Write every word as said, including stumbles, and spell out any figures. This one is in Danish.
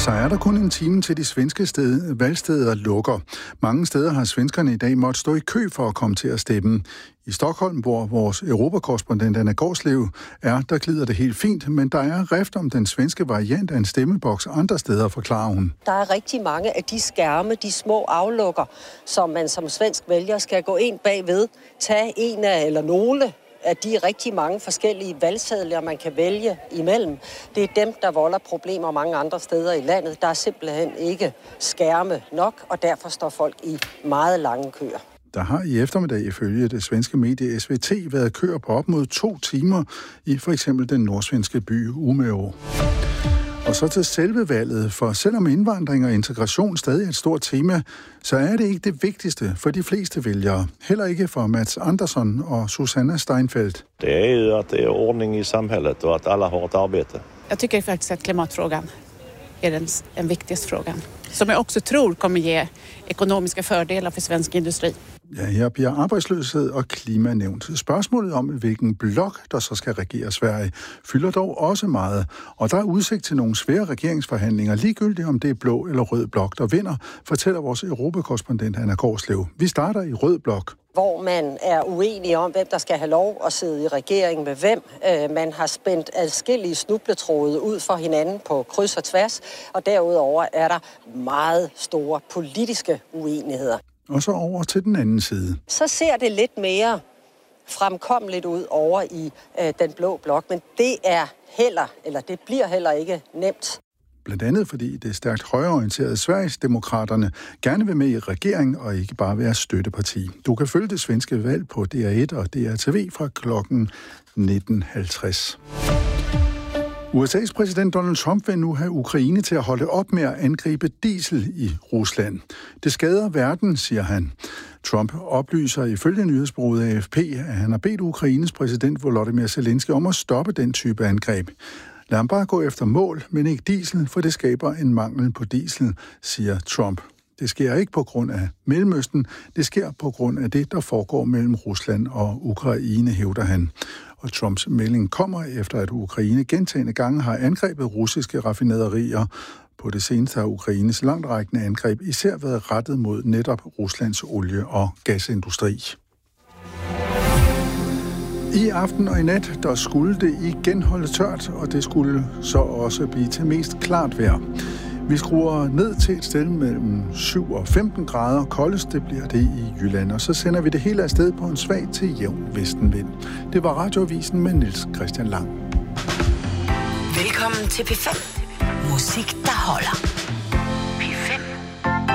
Så er der kun en time til de svenske sted, valgsteder lukker. Mange steder har svenskerne i dag måttet stå i kø for at komme til at stemme. I Stockholm, hvor vores europakorrespondent Anna Gårdslev er, der glider det helt fint, men der er rift om den svenske variant af en stemmeboks andre steder, forklarer hun. Der er rigtig mange af de skærme, de små aflukker, som man som svensk vælger skal gå ind bagved, tage en af eller nogle af de rigtig mange forskellige valgsedler, man kan vælge imellem. Det er dem, der volder problemer mange andre steder i landet. Der er simpelthen ikke skærme nok, og derfor står folk i meget lange køer. Der har i eftermiddag ifølge det svenske medie S V T været køer på op mod to timer i for eksempel den nordsvenske by Umeå. Og så til selve valget, for selvom indvandring og integration stadig er et stort tema, så er det ikke det vigtigste for de fleste vælgere. Heller ikke for Mats Andersson og Susanna Steinfeldt. Det är ju att det är ordning i samhället och att alla har ett arbete. Jag tycker faktiskt att klimatfrågan är den, den viktigaste frågan. Som jag också tror kommer ge ekonomiska fördelar för svensk industri. Ja, her bliver arbejdsløshed og klima nævnt. Spørgsmålet om, hvilken blok, der så skal regere Sverige, fylder dog også meget. Og der er udsigt til nogle svære regeringsforhandlinger, ligegyldigt om det er blå eller rød blok, der vinder, fortæller vores europakorrespondent Anna Gårdslev. Vi starter i rød blok. Hvor man er uenig om, hvem der skal have lov at sidde i regering med hvem. Man har spændt adskillige snubletråde ud for hinanden på kryds og tværs, og derudover er der meget store politiske uenigheder. Og så over til den anden side. Så ser det lidt mere fremkommeligt ud over i øh, den blå blok, men det er heller, eller det bliver heller ikke nemt. Blandt andet fordi det stærkt højreorienterede Sverigesdemokraterne gerne vil med i regeringen og ikke bare være støtteparti. Du kan følge det svenske valg på D R et og D R T V fra klokken nitten halvtreds. U S A's præsident Donald Trump vil nu have Ukraine til at holde op med at angribe diesel i Rusland. Det skader verden, siger han. Trump oplyser ifølge nyhedsbureauet A F P, at han har bedt Ukraines præsident Volodymyr Zelensky om at stoppe den type angreb. Lad ham bare gå efter mål, men ikke diesel, for det skaber en mangel på diesel, siger Trump. Det sker ikke på grund af Mellemøsten, det sker på grund af det, der foregår mellem Rusland og Ukraine, hævder han. Og Trumps melding kommer efter, at Ukraine gentagne gange har angrebet russiske raffinaderier. På det seneste har Ukraines langtrækkende angreb især været rettet mod netop Ruslands olie- og gasindustri. I aften og i nat, der skulle det igen holde tørt, og det skulle så også blive til mest klart vejr. Vi skruer ned til et sted mellem syv og femten grader. Koldest det bliver det i Jylland, og så sender vi det hele afsted på en svag til jævn vestenvind. Det var Radioavisen med Niels Christian Lang. Velkommen til P fem. Musik, der holder.